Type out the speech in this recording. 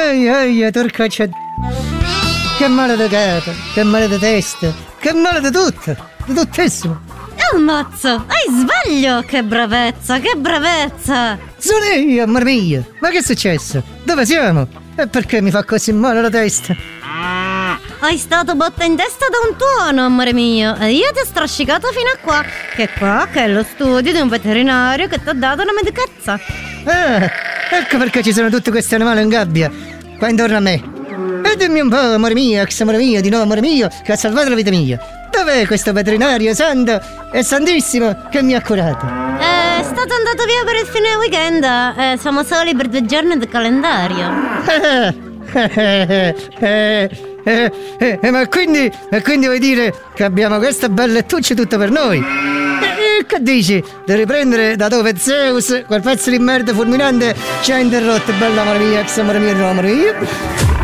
Ehi, torcaccia. Che male di capo, che male di testa, che male di tutto, di tuttissimo. Ammazza, hai sbaglio! Che bravezza, che bravezza! Sono io, amore mio. Ma che è successo? Dove siamo? E perché mi fa così male la testa? Hai stato botta in testa da un tuono, amore mio, e io ti ho strascicato fino a qua, che è lo studio di un veterinario che ti ha dato una medicazza. Ah, ecco perché ci sono tutti questi animali in gabbia, qua intorno a me. E dimmi un po', amore mio, ex amore mio, di nuovo amore mio, che ha salvato la vita mia. Dov'è questo veterinario santo e santissimo che mi ha curato? È stato andato via per il fine weekend, siamo soli per 2 giorni di calendario. Ma quindi vuoi dire che abbiamo queste belle lettucce tutto per noi? Che dici? Di riprendere da dove Zeus, quel pezzo di merda fulminante, ci ha interrotto, bella amore mia, ex amore mio, amore mio?